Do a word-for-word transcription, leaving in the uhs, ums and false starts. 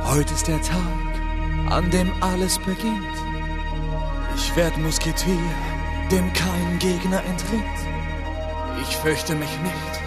Heute ist der Tag, an dem alles beginnt. Ich werd Musketier, dem kein Gegner entritt. Ich fürchte mich nicht,